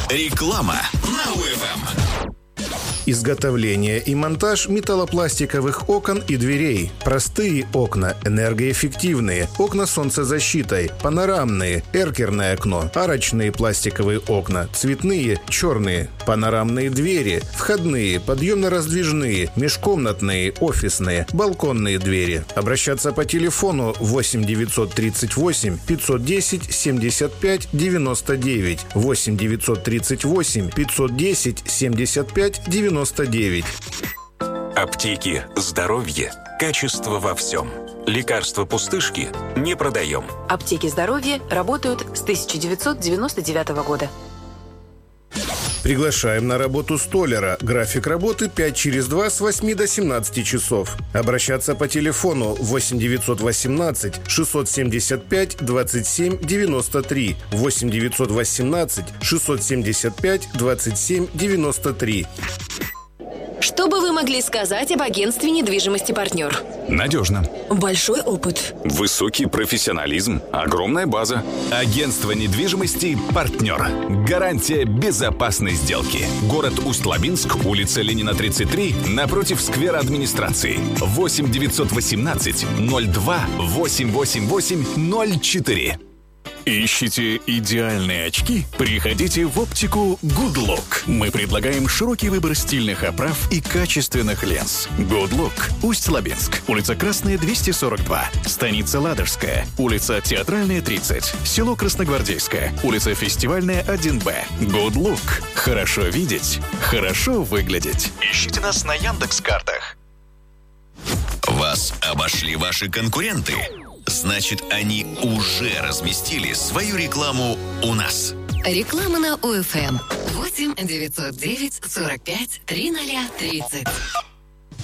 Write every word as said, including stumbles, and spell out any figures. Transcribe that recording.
Реклама на УФМ. Изготовление и монтаж металлопластиковых окон и дверей. Простые окна, энергоэффективные, окна с солнцезащитой, панорамные, эркерное окно, арочные пластиковые окна, цветные, черные, панорамные двери, входные, подъемно-раздвижные, межкомнатные, офисные, балконные двери. Обращаться по телефону восемь девятьсот тридцать восемь пятьсот десять семьдесят пять девяносто девять, восемь девятьсот тридцать восемь пятьсот десять семьдесят пять девяносто девять. Аптеки, здоровье, качество во всем. Лекарства пустышки не продаем. Аптеки здоровья работают с тысяча девятьсот девяносто девятого года. Приглашаем на работу столяра. График работы пять через два с восьми до семнадцати часов. Обращаться по телефону восемь девятьсот восемнадцать шестьсот семьдесят пять двадцать семь девяносто три, восемь девятьсот восемнадцать шестьсот семьдесят пять двадцать семь девяносто три. Что бы вы могли сказать об агентстве недвижимости «Партнер»? Надежно. Большой опыт. Высокий профессионализм. Огромная база. Агентство недвижимости «Партнер». Гарантия безопасной сделки. Город Усть-Лабинск, улица Ленина, тридцать три, напротив сквера администрации. восемь девятьсот восемнадцать ноль два восемь восемь восемь ноль четыре. Ищите идеальные очки? Приходите в оптику Good Look. Мы предлагаем широкий выбор стильных оправ и качественных линз. Good Look. Усть-Лабинск. Улица Красная, двести сорок два. Станица Ладожская. Улица Театральная, тридцать. Село Красногвардейское. Улица Фестивальная, один Б. Good Look. Хорошо видеть. Хорошо выглядеть. Ищите нас на Яндекс.Картах. Вас обошли ваши конкуренты? Значит, они уже разместили свою рекламу у нас. Реклама на УФМ. восемь девятьсот девять сорок пять тридцать тридцать.